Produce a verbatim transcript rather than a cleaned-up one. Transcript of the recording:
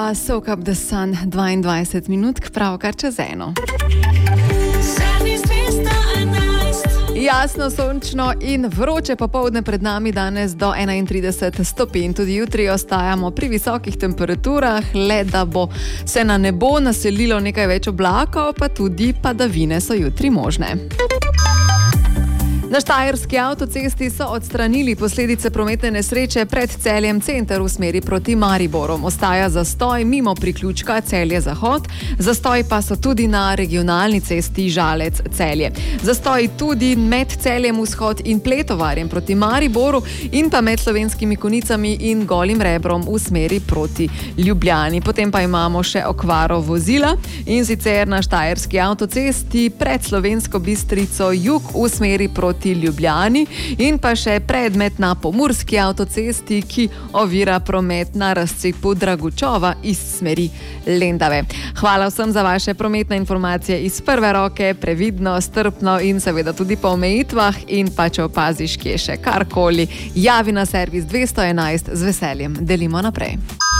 bila Soak Up the Sun, dvaindvajset minut, pravkar čez eno. Jasno, sončno in vroče popoldne pred nami danes do enaintrideset stopinj. Tudi jutri ostajamo pri visokih temperaturah, le da bo se na nebo naselilo nekaj več oblakov, pa tudi padavine so jutri možne. Na štajerski avtocesti so odstranili posledice prometne nesreče pred Celjem center v smeri proti Mariboru. Ostaja zastoj mimo priključka Celje-Zahod, zastoj pa so tudi na regionalni cesti Žalec-Celje. Zastoj tudi med Celjem Vzhod in Pletovarjem proti Mariboru in pa med Slovenskimi Konicami in Golim Rebrom v smeri proti Ljubljani. Potem pa imamo še okvaro vozila in sicer na štajerski avtocesti pred Slovensko Bistrico jug v smeri proti Ljubljani in pa še predmet na pomurski avtocesti, ki ovira promet na razcepu Dragučova iz smeri Lendave. Hvala vsem za vaše prometne informacije iz prve roke, previdno, strpno in seveda tudi po omejitvah, in pa če opaziš, kje še karkoli, javi na servis dvesto enajst, z veseljem delimo naprej.